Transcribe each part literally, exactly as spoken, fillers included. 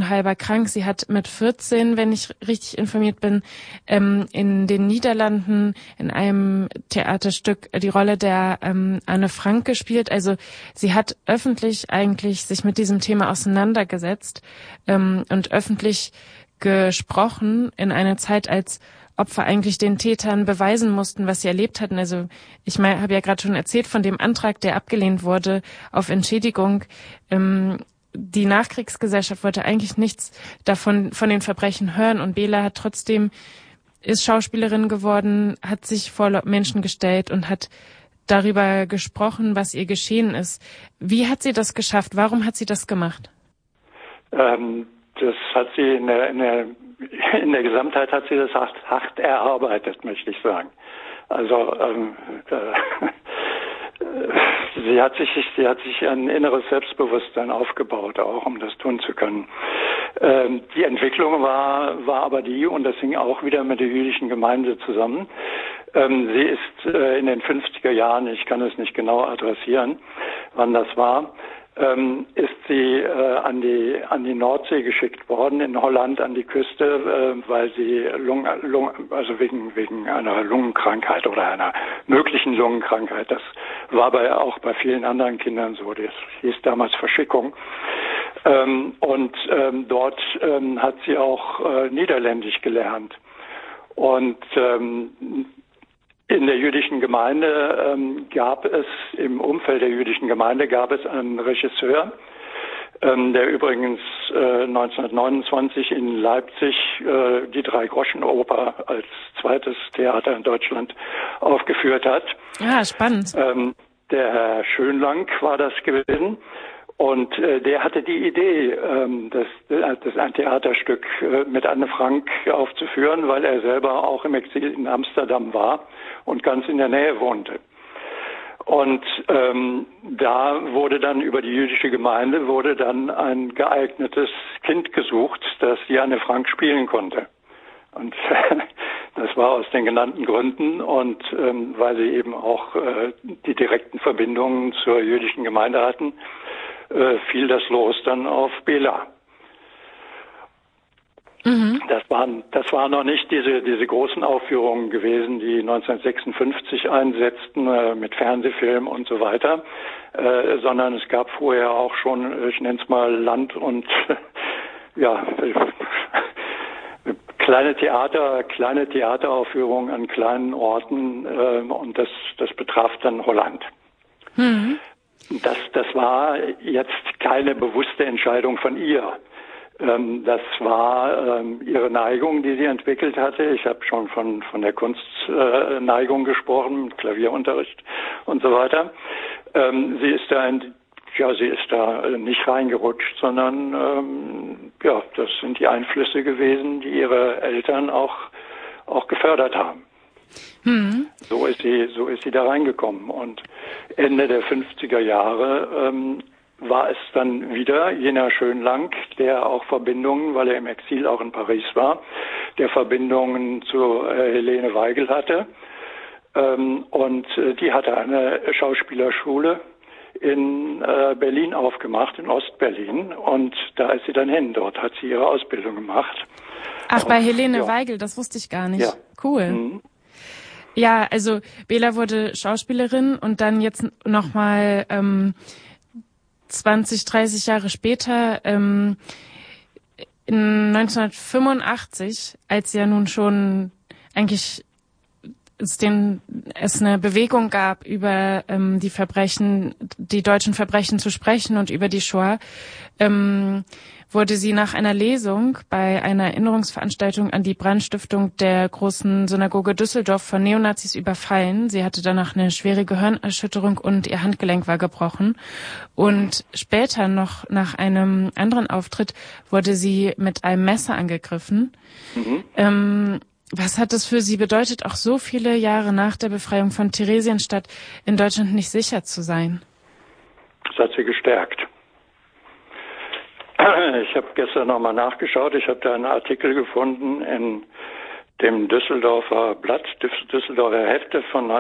halber krank. Sie hat mit vierzehn, wenn ich richtig informiert bin, ähm, in den Niederlanden in einem Theaterstück die Rolle der ähm, Anne Frank gespielt. Also sie hat öffentlich eigentlich sich mit diesem Thema auseinandergesetzt ähm, und öffentlich gesprochen in einer Zeit, als Opfer eigentlich den Tätern beweisen mussten, was sie erlebt hatten. Also ich meine, habe ja gerade schon erzählt von dem Antrag, der abgelehnt wurde auf Entschädigung. Ähm, die Nachkriegsgesellschaft wollte eigentlich nichts davon von den Verbrechen hören und Bela hat trotzdem ist Schauspielerin geworden, hat sich vor Menschen gestellt und hat darüber gesprochen, was ihr geschehen ist. Wie hat sie das geschafft? Warum hat sie das gemacht? Ähm, das hat sie in der, in der In der Gesamtheit hat sie das hart, hart erarbeitet, möchte ich sagen. Also ähm, äh, sie hat sich sie hat sich ein inneres Selbstbewusstsein aufgebaut, auch um das tun zu können. Ähm, die Entwicklung war war aber die, und das hing auch wieder mit der jüdischen Gemeinde zusammen. Ähm, sie ist äh, in den fünfziger Jahren, ich kann es nicht genau adressieren, wann das war, Ähm, ist sie äh, an die an die Nordsee geschickt worden, in Holland an die Küste, äh, weil sie Lungen, Lungen, also wegen wegen einer Lungenkrankheit oder einer möglichen Lungenkrankheit. Das war bei, auch bei vielen anderen Kindern so. Das hieß damals Verschickung. Ähm, und ähm, dort ähm, hat sie auch äh, Niederländisch gelernt. Und ähm, in der jüdischen Gemeinde ähm, gab es, im Umfeld der jüdischen Gemeinde gab es einen Regisseur, ähm, der übrigens äh, neunzehnhundertneunundzwanzig in Leipzig äh, die Drei-Groschen-Oper als zweites Theater in Deutschland aufgeführt hat. Ja, spannend. Ähm, der Herr Schönlang war das gewesen. Und äh, der hatte die Idee, ähm, das, das ein Theaterstück äh, mit Anne Frank aufzuführen, weil er selber auch im Exil in Amsterdam war und ganz in der Nähe wohnte. Und ähm, da wurde dann über die jüdische Gemeinde wurde dann ein geeignetes Kind gesucht, das die Anne Frank spielen konnte. Und das war aus den genannten Gründen und ähm, weil sie eben auch äh, die direkten Verbindungen zur jüdischen Gemeinde hatten, äh, fiel das Los dann auf Bela. Mhm. Das waren, das waren noch nicht diese, diese großen Aufführungen gewesen, die neunzehnhundertsechsundfünfzig einsetzten, äh, mit Fernsehfilm und so weiter, äh, sondern es gab vorher auch schon, ich nenne es mal Land- und, ja, kleine Theater, kleine Theateraufführungen an kleinen Orten, äh, und das, das betraf dann Holland. Mhm. Das, das war jetzt keine bewusste Entscheidung von ihr. Ähm, das war ähm, ihre Neigung, die sie entwickelt hatte. Ich habe schon von, von der Kunstneigung äh, gesprochen, Klavierunterricht und so weiter. Ähm, sie ist da in, ja, sie ist da nicht reingerutscht, sondern ähm, ja, das sind die Einflüsse gewesen, die ihre Eltern auch auch gefördert haben. Hm. So ist sie, so ist sie da reingekommen. Und Ende der fünfziger Jahre ähm, war es dann wieder jener Schönlang, der auch Verbindungen, weil er im Exil auch in Paris war, der Verbindungen zu äh, Helene Weigel hatte. Ähm, und äh, die hatte eine Schauspielerschule in äh, Berlin aufgemacht, in Ostberlin. Und da ist sie dann hin. Dort hat sie ihre Ausbildung gemacht. Ach, bei Helene ja. Weigel, das wusste ich gar nicht. Ja. Cool. Mhm. Ja, also Bela wurde Schauspielerin und dann jetzt nochmal ähm, zwanzig, dreißig Jahre später, ähm, in neunzehnhundertfünfundachtzig, als ja nun schon eigentlich es, den, es eine Bewegung gab, über ähm, die Verbrechen, die deutschen Verbrechen zu sprechen und über die Shoah, ähm, wurde sie nach einer Lesung bei einer Erinnerungsveranstaltung an die Brandstiftung der großen Synagoge Düsseldorf von Neonazis überfallen. Sie hatte danach eine schwere Gehirnerschütterung und ihr Handgelenk war gebrochen. Und später noch nach einem anderen Auftritt wurde sie mit einem Messer angegriffen. Mhm. Ähm, was hat das für sie bedeutet, auch so viele Jahre nach der Befreiung von Theresienstadt in Deutschland nicht sicher zu sein? Das hat sie gestärkt. Ich habe gestern nochmal nachgeschaut. Ich habe da einen Artikel gefunden in dem Düsseldorfer Blatt, Düsseldorfer Hefte von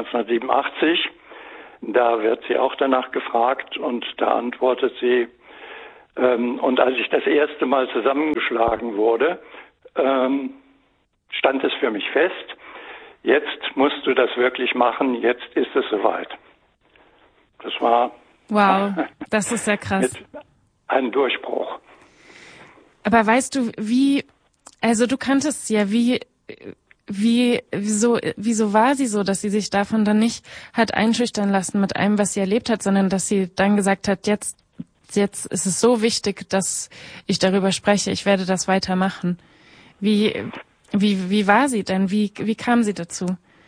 neunzehnhundertsiebenundachtzig. Da wird sie auch danach gefragt und da antwortet sie, Ähm, und als ich das erste Mal zusammengeschlagen wurde, ähm, stand es für mich fest, jetzt musst du das wirklich machen, jetzt ist es soweit. Das war wow, das ist ja krass. Ein Durchbruch. Aber weißt du, wie, also du kanntest sie ja, wie, wie, wieso, wieso war sie so, dass sie sich davon dann nicht hat einschüchtern lassen mit allem, was sie erlebt hat, sondern dass sie dann gesagt hat, jetzt, jetzt ist es so wichtig, dass ich darüber spreche, ich werde das weitermachen. Wie, wie, wie war sie denn? Wie, wie kam sie dazu?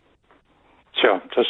Tja, das,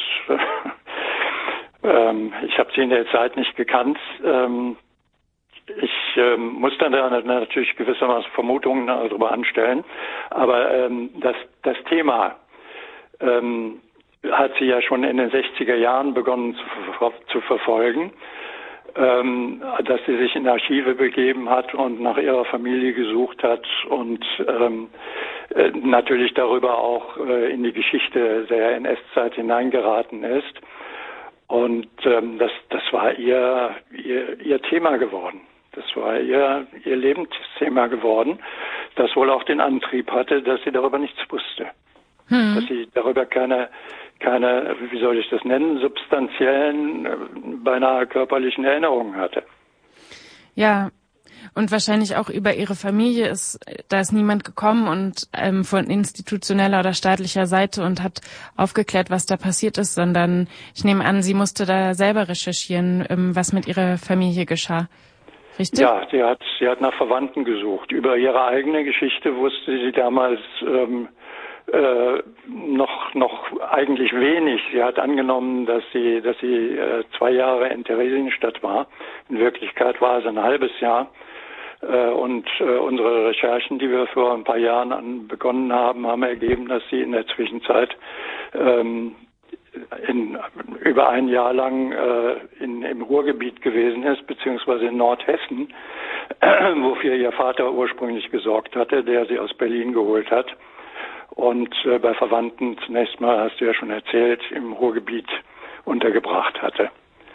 äh, ähm, ich habe sie in der Zeit nicht gekannt. Ähm, ich ähm, muss dann da natürlich gewissermaßen Vermutungen darüber anstellen. Aber ähm, das, das Thema ähm, hat sie ja schon in den sechziger Jahren begonnen zu, ver zu verfolgen. Ähm, dass sie sich in Archive begeben hat und nach ihrer Familie gesucht hat und ähm, äh, natürlich darüber auch äh, in die Geschichte der N S-Zeit hineingeraten ist. Und ähm, das, das war ihr, ihr, ihr Thema geworden. Das war ihr, ihr Lebensthema geworden, das wohl auch den Antrieb hatte, dass sie darüber nichts wusste. Hm. Dass sie darüber keine keine, wie soll ich das nennen, substanziellen, beinahe körperlichen Erinnerungen hatte. Ja, und wahrscheinlich auch über ihre Familie ist, da ist niemand gekommen und ähm, von institutioneller oder staatlicher Seite und hat aufgeklärt, was da passiert ist, sondern ich nehme an, sie musste da selber recherchieren, ähm, was mit ihrer Familie geschah. Richtig? Ja, sie hat, sie hat nach Verwandten gesucht. Über ihre eigene Geschichte wusste sie damals ähm, Äh, noch noch eigentlich wenig. Sie hat angenommen, dass sie dass sie äh, zwei Jahre in Theresienstadt war. In Wirklichkeit war es ein halbes Jahr. Äh, und äh, unsere Recherchen, die wir vor ein paar Jahren an begonnen haben, haben ergeben, dass sie in der Zwischenzeit ähm, in, über ein Jahr lang äh, in, im Ruhrgebiet gewesen ist, beziehungsweise in Nordhessen, äh, wofür ihr Vater ursprünglich gesorgt hatte, der sie aus Berlin geholt hat. Und äh, bei Verwandten zunächst mal, hast du ja schon erzählt, im Ruhrgebiet untergebracht hatte.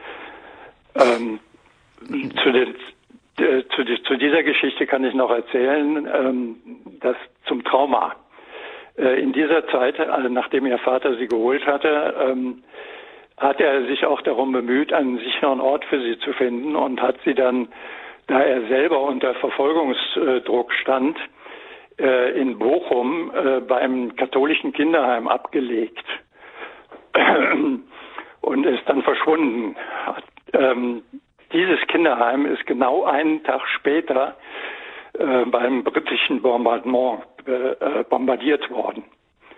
Ähm, zu, den, äh, zu, die, zu dieser Geschichte kann ich noch erzählen, ähm, dass zum Trauma. Äh, in dieser Zeit, also nachdem ihr Vater sie geholt hatte, ähm, hat er sich auch darum bemüht, einen sicheren Ort für sie zu finden und hat sie dann, da er selber unter Verfolgungsdruck stand, in Bochum äh, beim katholischen Kinderheim abgelegt und ist dann verschwunden. Ähm, dieses Kinderheim ist genau einen Tag später äh, beim britischen Bombardement äh, bombardiert worden.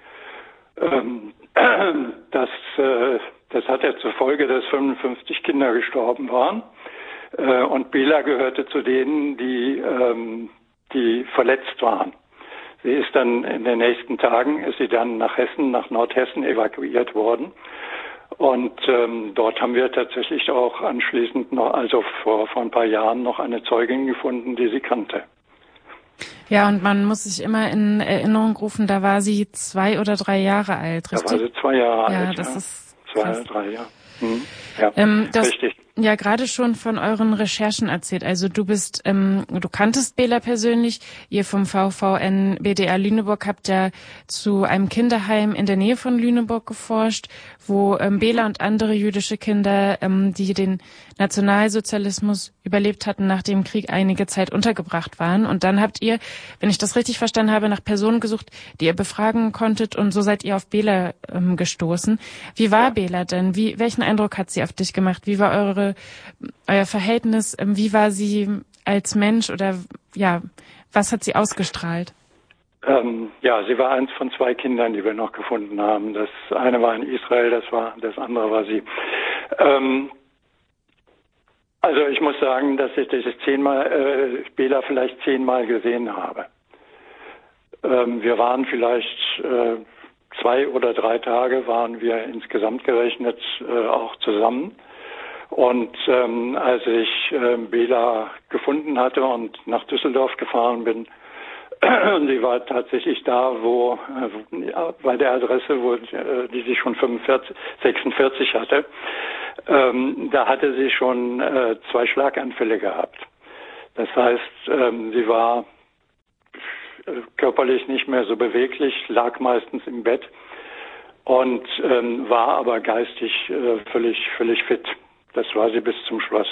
Ähm, das, äh, das hat ja zur Folge, dass fünfundfünfzig Kinder gestorben waren. Äh, und Bela gehörte zu denen, die, ähm, die verletzt waren. Sie ist dann in den nächsten Tagen, ist sie dann nach Hessen, nach Nordhessen evakuiert worden. Und ähm, dort haben wir tatsächlich auch anschließend noch, also vor, vor ein paar Jahren noch eine Zeugin gefunden, die sie kannte. Ja, und man muss sich immer in Erinnerung rufen, da war sie zwei oder drei Jahre alt, richtig? Da war sie zwei Jahre ja, alt, das ja. ist Zwei krass. oder drei, ja. Mhm. Ja, ähm, das, richtig. Ja, gerade schon von euren Recherchen erzählt. Also du bist, ähm, du kanntest Bela persönlich. Ihr vom V V N B D R Lüneburg habt ja zu einem Kinderheim in der Nähe von Lüneburg geforscht, wo ähm, Bela und andere jüdische Kinder, ähm, die den Nationalsozialismus überlebt hatten, nach dem Krieg einige Zeit untergebracht waren. Und dann habt ihr, wenn ich das richtig verstanden habe, nach Personen gesucht, die ihr befragen konntet. Und so seid ihr auf Bela ähm, gestoßen. Wie war ja. Bela denn? Wie, welchen Eindruck hat sie auf dich gemacht? Wie war eure euer Verhältnis, wie war sie als Mensch oder ja, was hat sie ausgestrahlt? Ähm, ja, sie war eins von zwei Kindern, die wir noch gefunden haben. Das eine war in Israel, das war das andere war sie. Ähm, also ich muss sagen, dass ich das zehnmal äh, Bela vielleicht zehnmal gesehen habe. Ähm, wir waren vielleicht äh, zwei oder drei Tage waren wir insgesamt gerechnet äh, auch zusammen. Und ähm, als ich äh, Bela gefunden hatte und nach Düsseldorf gefahren bin, sie war tatsächlich da, wo äh, bei der Adresse, wo äh, die sie schon fünfundvierzig, sechsundvierzig hatte, ähm, da hatte sie schon äh, zwei Schlaganfälle gehabt. Das heißt, ähm, sie war körperlich nicht mehr so beweglich, lag meistens im Bett und ähm, war aber geistig äh, völlig, völlig fit. Das war sie bis zum Schluss.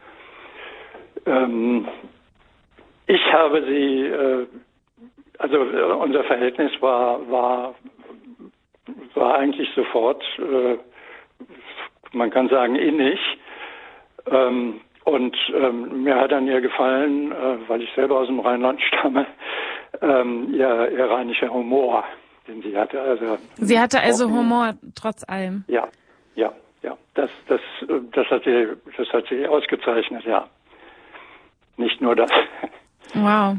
Ähm, ich habe sie, äh, also äh, unser Verhältnis war, war, war eigentlich sofort, äh, man kann sagen, innig. Ähm, und ähm, mir hat an ihr gefallen, äh, weil ich selber aus dem Rheinland stamme, ähm, ihr, ihr rheinischer Humor, den sie hatte. Also sie hatte also offen. Humor trotz allem. Ja, ja, ja. Das, das, das hat sie, das hat sie ausgezeichnet, ja. Nicht nur das. Wow.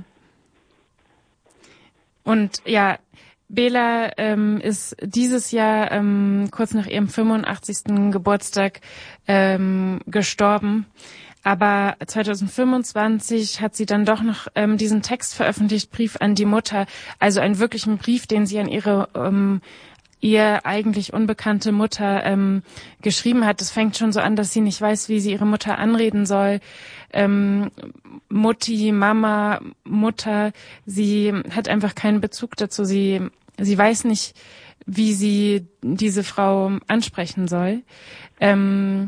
Und ja, Bela ähm, ist dieses Jahr ähm, kurz nach ihrem fünfundachtzigsten Geburtstag ähm, gestorben. Aber zwanzig fünfundzwanzig hat sie dann doch noch ähm, diesen Text veröffentlicht, Brief an die Mutter. Also einen wirklichen Brief, den sie an ihre ähm, ihr eigentlich unbekannte Mutter ähm, geschrieben hat. Es fängt schon so an, dass sie nicht weiß, wie sie ihre Mutter anreden soll. Ähm, Mutti, Mama, Mutter, sie hat einfach keinen Bezug dazu. Sie, sie weiß nicht, wie sie diese Frau ansprechen soll. Ähm,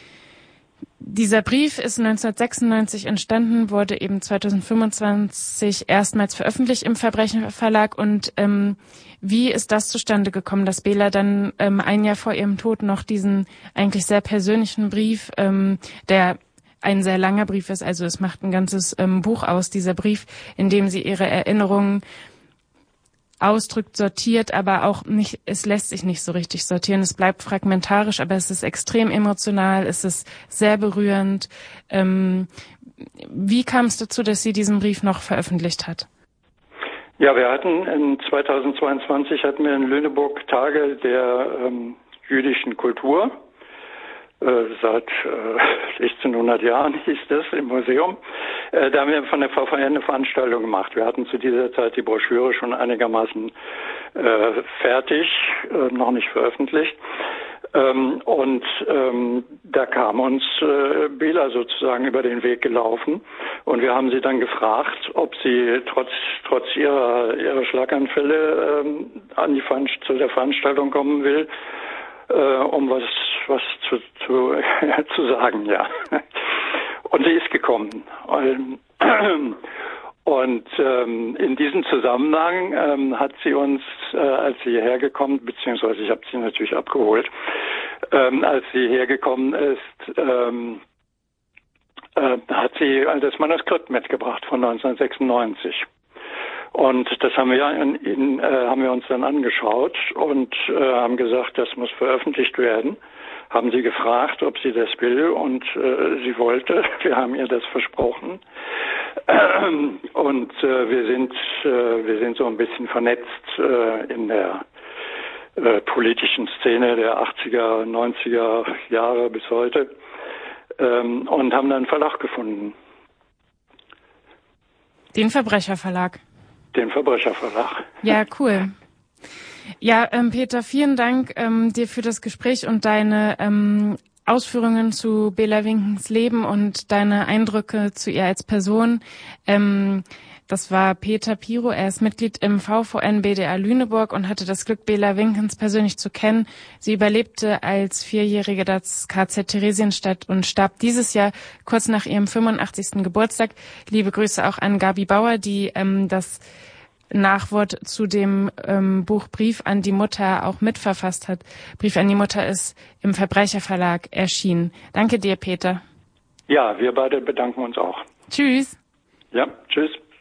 Dieser Brief ist neunzehnhundertsechsundneunzig entstanden, wurde eben zwanzig fünfundzwanzig erstmals veröffentlicht im Verbrecherverlag. Und ähm, wie ist das zustande gekommen, dass Bela dann ähm, ein Jahr vor ihrem Tod noch diesen eigentlich sehr persönlichen Brief, ähm, der ein sehr langer Brief ist, also es macht ein ganzes ähm, Buch aus, dieser Brief, in dem sie ihre Erinnerungen ausdrückt, sortiert, aber auch nicht, es lässt sich nicht so richtig sortieren. Es bleibt fragmentarisch, aber es ist extrem emotional, es ist sehr berührend. Ähm, wie kam es dazu, dass sie diesen Brief noch veröffentlicht hat? Ja, wir hatten in zweitausendzweiundzwanzig hatten wir in Lüneburg Tage der ähm, jüdischen Kultur. Äh, seit äh, sechzehnhundert Jahren hieß das im Museum. Äh, da haben wir von der V V N eine Veranstaltung gemacht. Wir hatten zu dieser Zeit die Broschüre schon einigermaßen äh, fertig, äh, noch nicht veröffentlicht. Ähm, und ähm, da kam uns äh, Bela sozusagen über den Weg gelaufen. Und wir haben sie dann gefragt, ob sie trotz trotz ihrer ihrer Schlaganfälle ähm, an die Veranst- zu der Veranstaltung kommen will, äh, um was was zu zu, ja, zu sagen, ja. Und sie ist gekommen. Und, und ähm, in diesem Zusammenhang ähm, hat sie uns, äh, als sie hierher gekommen, beziehungsweise ich habe sie natürlich abgeholt, ähm, als sie hergekommen ist, ähm, äh, hat sie das Manuskript mitgebracht von neunzehnhundertsechsundneunzig. Und das haben wir, in, in, äh, haben wir uns dann angeschaut und äh, haben gesagt, das muss veröffentlicht werden. Haben sie gefragt, ob sie das will, und äh, sie wollte. Wir haben ihr das versprochen. Ähm, und äh, wir sind äh, wir sind so ein bisschen vernetzt äh, in der äh, politischen Szene der achtziger, neunziger Jahre bis heute, ähm, und haben dann einen Verlag gefunden. Den Verbrecherverlag. Den Verbrecherverlag. Ja, cool. Ja, ähm, Peter, vielen Dank ähm, dir für das Gespräch und deine ähm, Ausführungen zu Bela Winkens Leben und deine Eindrücke zu ihr als Person. Ähm, das war Peter Piro. Er ist Mitglied im V V N B D A Lüneburg und hatte das Glück, Bela Winkens persönlich zu kennen. Sie überlebte als Vierjährige das K Z Theresienstadt und starb dieses Jahr kurz nach ihrem fünfundachtzigsten Geburtstag. Liebe Grüße auch an Gabi Bauer, die ähm, das Nachwort zu dem ähm, Buch Brief an die Mutter auch mitverfasst hat. Brief an die Mutter ist im Verbrecherverlag erschienen. Danke dir, Peter. Ja, wir beide bedanken uns auch. Tschüss. Ja, tschüss.